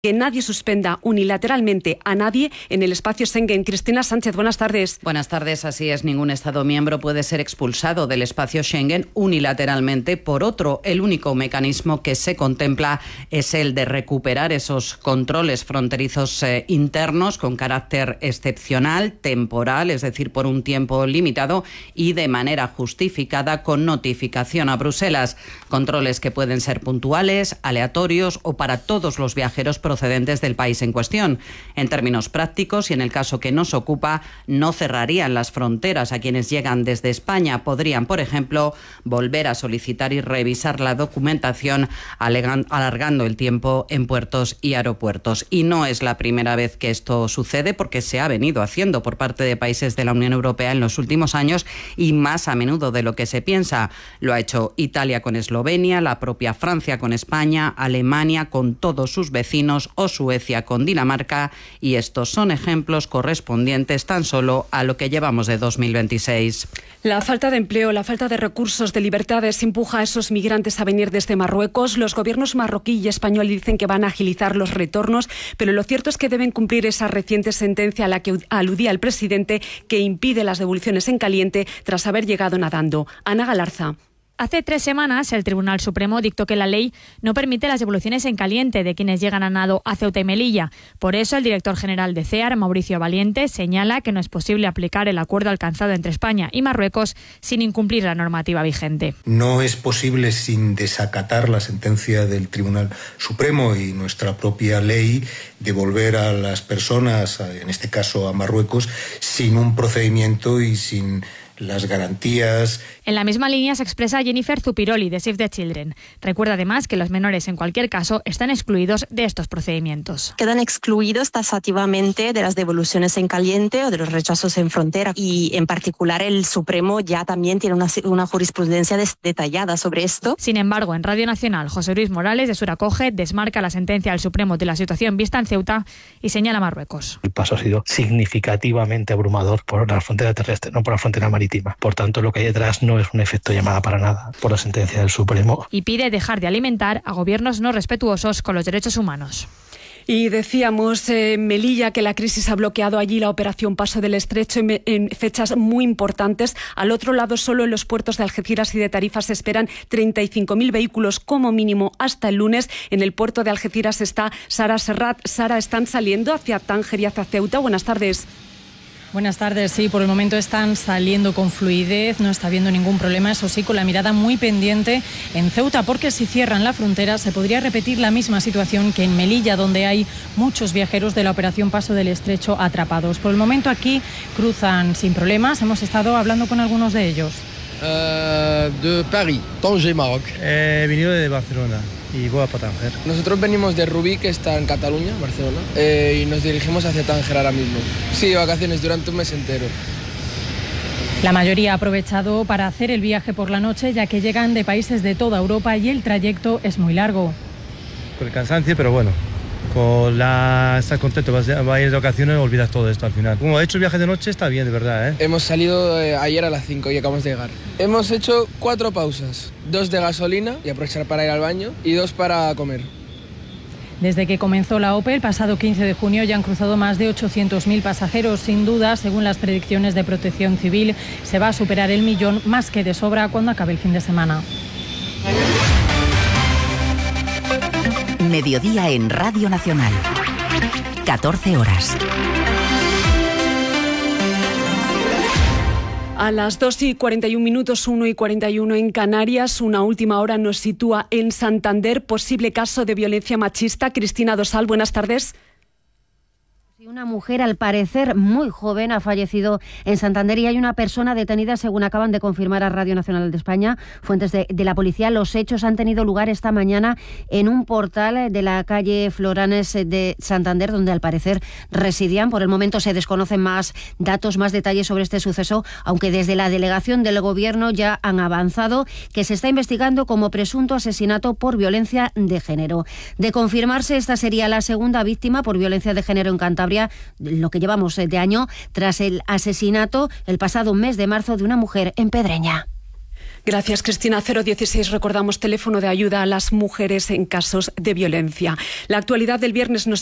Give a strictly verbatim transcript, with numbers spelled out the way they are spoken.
que nadie suspenda unilateralmente a nadie en el espacio Schengen. Cristina Sánchez, buenas tardes. Buenas tardes. Así es, ningún Estado miembro puede ser expulsado del espacio Schengen unilateralmente por otro. El único mecanismo que se contempla es el de recuperar esos controles fronterizos eh, internos con carácter excepcional, temporal, es decir, por un tiempo limitado y de manera justificada con notificación a Bruselas. Controles que pueden ser puntuales, aleatorios o para todos los viajeros procedentes del país en cuestión. En términos prácticos, y en el caso que nos ocupa, no cerrarían las fronteras a quienes llegan desde España. Podrían, por ejemplo, volver a solicitar y revisar la documentación, alargando el tiempo en puertos y aeropuertos. Y no es la primera vez que esto sucede, porque se ha venido haciendo por parte de países de la Unión Europea en los últimos años y más a menudo de lo que se piensa. Lo ha hecho Italia con Eslovenia, la propia Francia con España, Alemania con todos sus vecinos o Suecia con Dinamarca, y estos son ejemplos correspondientes tan solo a lo que llevamos de dos mil veintiséis. La falta de empleo, la falta de recursos, de libertades empuja a esos migrantes a venir desde Marruecos. Los gobiernos marroquí y español dicen que van a agilizar los retornos, pero lo cierto es que deben cumplir esa reciente sentencia a la que aludía el presidente, que impide las devoluciones en caliente tras haber llegado nadando. Ana Galarza. Hace tres semanas, el Tribunal Supremo dictó que la ley no permite las devoluciones en caliente de quienes llegan a nado a Ceuta y Melilla. Por eso, el director general de CEAR, Mauricio Valiente, señala que no es posible aplicar el acuerdo alcanzado entre España y Marruecos sin incumplir la normativa vigente. No es posible, sin desacatar la sentencia del Tribunal Supremo y nuestra propia ley, devolver a las personas, en este caso a Marruecos, sin un procedimiento y sin las garantías. En la misma línea se expresa Jennifer Zupiroli, de Save the Children. Recuerda además que los menores, en cualquier caso, están excluidos de estos procedimientos. Quedan excluidos taxativamente de las devoluciones en caliente o de los rechazos en frontera. Y en particular el Supremo ya también tiene una, una jurisprudencia des, detallada sobre esto. Sin embargo, en Radio Nacional, José Luis Morales, de Suracoge, desmarca la sentencia del Supremo de la situación vista en Ceuta y señala a Marruecos. El paso ha sido significativamente abrumador por la frontera terrestre, no por la frontera marítima. Por tanto, lo que hay detrás no es un efecto llamada para nada por la sentencia del Supremo. Y pide dejar de alimentar a gobiernos no respetuosos con los derechos humanos. Y decíamos, eh, Melilla, que la crisis ha bloqueado allí la operación Paso del Estrecho en, en fechas muy importantes. Al otro lado, solo en los puertos de Algeciras y de Tarifa se esperan treinta y cinco mil vehículos como mínimo hasta el lunes. En el puerto de Algeciras está Sara Serrat. Sara, ¿están saliendo hacia Tánger y hacia Ceuta? Buenas tardes. Buenas tardes. Sí, por el momento están saliendo con fluidez, no está habiendo ningún problema, eso sí, con la mirada muy pendiente en Ceuta, porque si cierran la frontera se podría repetir la misma situación que en Melilla, donde hay muchos viajeros de la operación Paso del Estrecho atrapados. Por el momento aquí cruzan sin problemas, hemos estado hablando con algunos de ellos. Uh, de París, Tanger, Maroc. He venido de Barcelona y voy a Tánger. Nosotros venimos de Rubí, que está en Cataluña, Barcelona, eh, y nos dirigimos hacia Tánger ahora mismo. Sí, vacaciones durante un mes entero. La mayoría ha aprovechado para hacer el viaje por la noche, ya que llegan de países de toda Europa y el trayecto es muy largo. Con el cansancio, pero bueno, con la... estás contento, vas a ir de vacaciones, olvidas todo esto al final. Como he hecho el viaje de noche, está bien, de verdad, ¿eh? Hemos salido eh, ayer a las cinco y acabamos de llegar. Hemos hecho cuatro pausas, dos de gasolina y aprovechar para ir al baño y dos para comer. Desde que comenzó la OPE el pasado quince de junio ya han cruzado más de ochocientos mil pasajeros. Sin duda, según las predicciones de Protección Civil, se va a superar el millón más que de sobra cuando acabe el fin de semana. Mediodía en Radio Nacional. catorce horas. A las dos y cuarenta y un minutos, una y cuarenta y uno en Canarias, una última hora nos sitúa en Santander, posible caso de violencia machista. Cristina Dosal, buenas tardes. Una mujer, al parecer muy joven, ha fallecido en Santander y hay una persona detenida, según acaban de confirmar a Radio Nacional de España fuentes de, de la policía. Los hechos han tenido lugar esta mañana en un portal de la calle Floranes de Santander, donde al parecer residían. Por el momento se desconocen más datos, más detalles sobre este suceso, aunque desde la delegación del Gobierno ya han avanzado que se está investigando como presunto asesinato por violencia de género. De confirmarse, esta sería la segunda víctima por violencia de género en Cantabria, lo que llevamos de año, tras el asesinato el pasado mes de marzo de una mujer en Pedreña. Gracias, Cristina. cero dieciséis, recordamos, teléfono de ayuda a las mujeres en casos de violencia. La actualidad del viernes nos